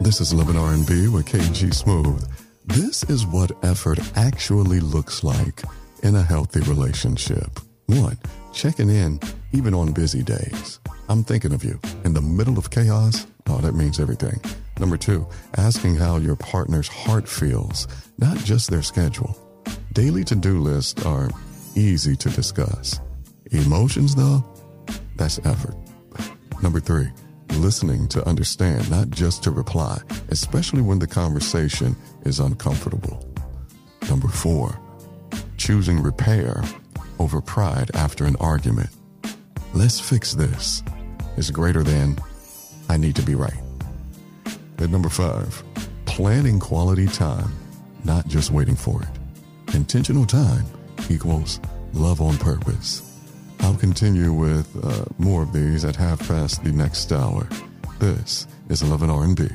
This is Love and R&B with KG Smooth. This is what effort actually looks like in a healthy relationship. 1, checking in even on busy days. I'm thinking of you. In the middle of chaos, that means everything. Number 2, asking how your partner's heart feels, not just their schedule. Daily to-do lists are easy to discuss. Emotions, though, that's effort. Number 3, listening to understand, not just to reply, especially when the conversation is uncomfortable. Number 4, choosing repair over pride after an argument. Let's fix this is greater than I need to be right. And number 5, planning quality time, not just waiting for it. Intentional time equals love on purpose. I'll continue with more of these at 1/2 the next hour. This is Love and R&B.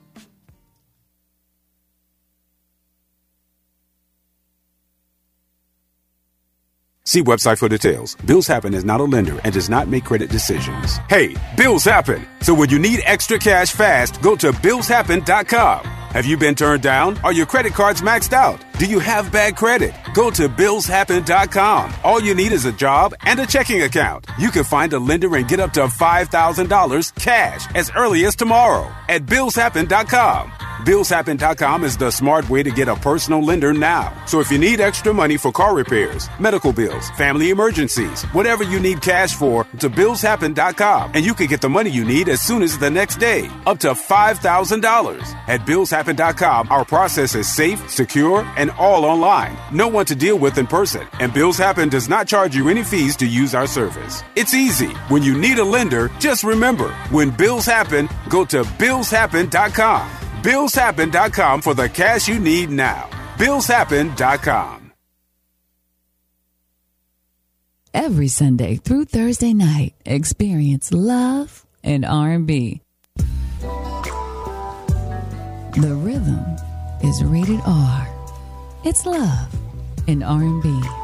See website for details. Bills Happen is not a lender and does not make credit decisions. Hey, bills happen. So when you need extra cash fast, go to BillsHappen.com. Have you been turned down? Are your credit cards maxed out? Do you have bad credit? Go to BillsHappen.com. All you need is a job and a checking account. You can find a lender and get up to $5,000 cash as early as tomorrow at BillsHappen.com. BillsHappen.com is the smart way to get a personal lender now. So if you need extra money for car repairs, medical bills, family emergencies, whatever you need cash for, to BillsHappen.com, and you can get the money you need as soon as the next day, up to $5,000. At BillsHappen.com, our process is safe, secure, and all online. No one to deal with in person, and Bills Happen does not charge you any fees to use our service. It's easy. When you need a lender, just remember, when bills happen, go to BillsHappen.com. BillsHappen.com for the cash you need now. BillsHappen.com. Every Sunday through Thursday night, experience love and R&B. The rhythm is rated R. It's love and R&B.